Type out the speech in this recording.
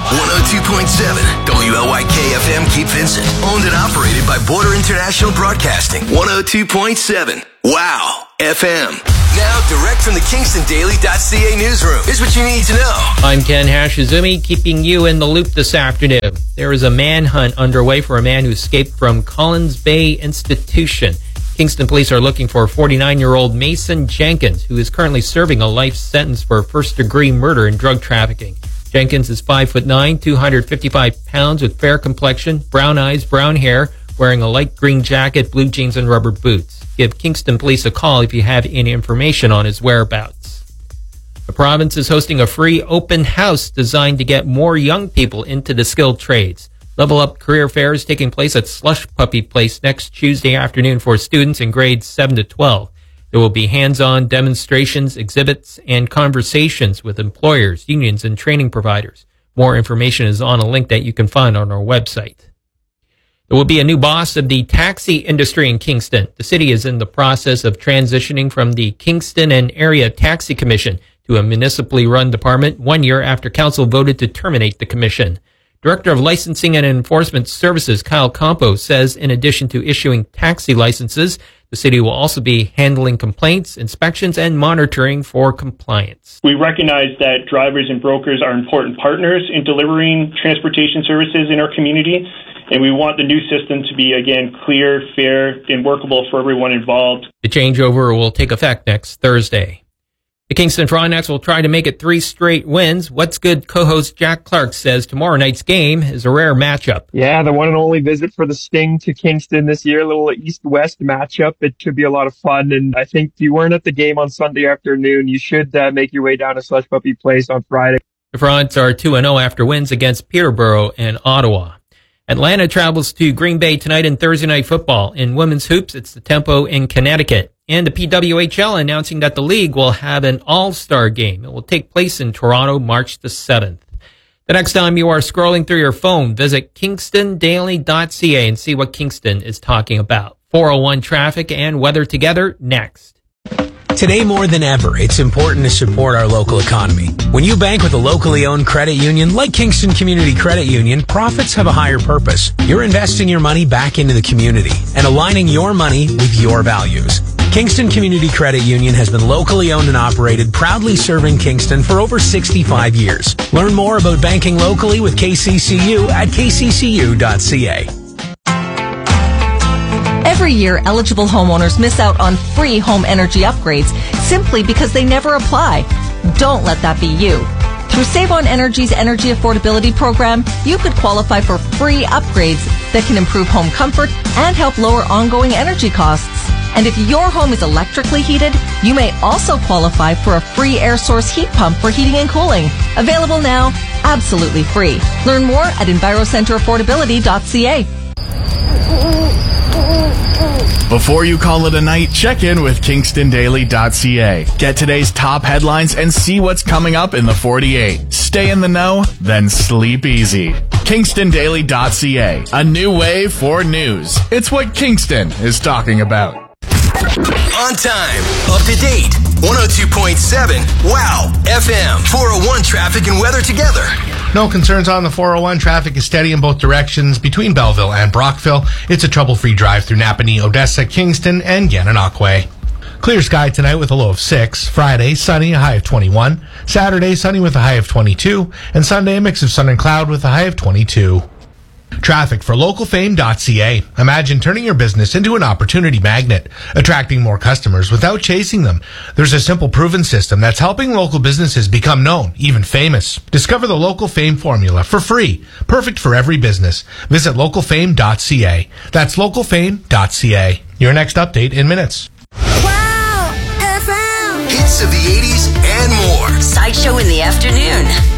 102.7 WLYK-FM Cape Vincent. Owned and operated by Border International Broadcasting. 102.7 WOW FM. Now, direct from the KingstonDaily.ca newsroom. Here's what you need to know. I'm Ken Hashizumi, keeping you in the loop this afternoon. There is a manhunt underway for a man who escaped from Collins Bay Institution. Kingston police are looking for 49-year-old Mason Jenkins, who is currently serving a life sentence for first-degree murder and drug trafficking. Jenkins is 5'9", 255 pounds, with fair complexion, brown eyes, brown hair, wearing a light green jacket, blue jeans, and rubber boots. Give Kingston Police a call if you have any information on his whereabouts. The province is hosting a free open house designed to get more young people into the skilled trades. Level Up Career Fair is taking place at Slush Puppy Place next Tuesday afternoon for students in grades 7 to 12. There will be hands-on demonstrations, exhibits, and conversations with employers, unions, and training providers. More information is on a link that you can find on our website. There will be a new boss of the taxi industry in Kingston. The city is in the process of transitioning from the Kingston and Area Taxi Commission to a municipally run department 1 year after council voted to terminate the commission. Director of Licensing and Enforcement Services, Kyle Campo, says in addition to issuing taxi licenses, the city will also be handling complaints, inspections, and monitoring for compliance. We recognize that drivers and brokers are important partners in delivering transportation services in our community, and we want the new system to be, again, clear, fair, and workable for everyone involved. The changeover will take effect next Thursday. The Kingston Frontenacs will try to make it 3 straight wins. What's Good co-host Jack Clark says tomorrow night's game is a rare matchup. Yeah, the one and only visit for the Sting to Kingston this year, a little East-West matchup. It should be a lot of fun, and I think if you weren't at the game on Sunday afternoon, you should make your way down to Slush Puppy Place on Friday. The Fronts are 2-0 after wins against Peterborough and Ottawa. Atlanta travels to Green Bay tonight in Thursday Night Football. In women's hoops, it's the Tempo in Connecticut. And the PWHL announcing that the league will have an all-star game. It will take place in Toronto, March the 7th. The next time you are scrolling through your phone, visit KingstonDaily.ca and see what Kingston is talking about. 401 traffic and weather together next. Today more than ever, it's important to support our local economy. When you bank with a locally owned credit union like Kingston Community Credit Union, profits have a higher purpose. You're investing your money back into the community and aligning your money with your values. Kingston Community Credit Union has been locally owned and operated, proudly serving Kingston for over 65 years. Learn more about banking locally with KCCU at kccu.ca. Every year, eligible homeowners miss out on free home energy upgrades simply because they never apply. Don't let that be you. Through Save on Energy's Energy Affordability Program, you could qualify for free upgrades that can improve home comfort and help lower ongoing energy costs. And if your home is electrically heated, you may also qualify for a free air source heat pump for heating and cooling. Available now, absolutely free. Learn more at EnviroCenterAffordability.ca. Before you call it a night, check in with KingstonDaily.ca. Get today's top headlines and see what's coming up in the 48. Stay in the know, then sleep easy. KingstonDaily.ca, a new way for news. It's what Kingston is talking about. On time, up to date, 102.7 WOW FM, 401 traffic and weather together. No concerns on the 401. Traffic is steady in both directions between Belleville and Brockville. It's a trouble-free drive through Napanee, Odessa, Kingston, and Gananoque. Clear sky tonight with a low of 6. Friday, sunny, a high of 21. Saturday, sunny with a high of 22. And Sunday, a mix of sun and cloud with a high of 22. Traffic for localfame.ca. Imagine turning your business into an opportunity magnet, attracting more customers without chasing them. There's a simple, proven system that's helping local businesses become known, even famous. Discover the Local Fame formula for free, perfect for every business. Visit localfame.ca. That's localfame.ca. Your next update in minutes. Wow FM. Hits of the 80s and more. Sideshow in the afternoon.